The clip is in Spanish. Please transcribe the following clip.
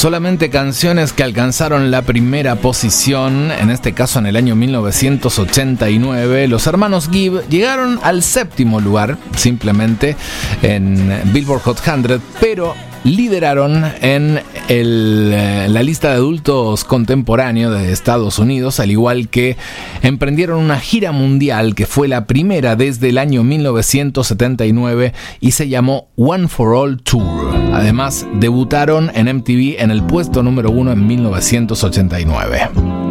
solamente canciones que alcanzaron la primera posición, en este caso en el año 1989. Los hermanos Gibb llegaron al 7º lugar, simplemente, en Billboard Hot 100, pero lideraron en la lista de adultos contemporáneo de Estados Unidos, al igual que emprendieron una gira mundial que fue la primera desde el año 1979 y se llamó One for All Tour. Además, debutaron en MTV en el puesto número 1 en 1989.